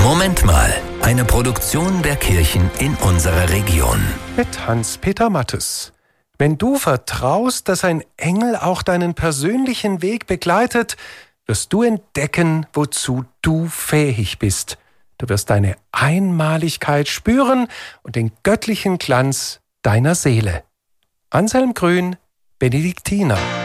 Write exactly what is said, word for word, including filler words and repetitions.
Moment mal, eine Produktion der Kirchen in unserer Region. Mit Hans-Peter Mattes. Wenn du vertraust, dass ein Engel auch deinen persönlichen Weg begleitet, wirst du entdecken, wozu du fähig bist. Du wirst deine Einmaligkeit spüren und den göttlichen Glanz deiner Seele. Anselm Grün, Benediktiner.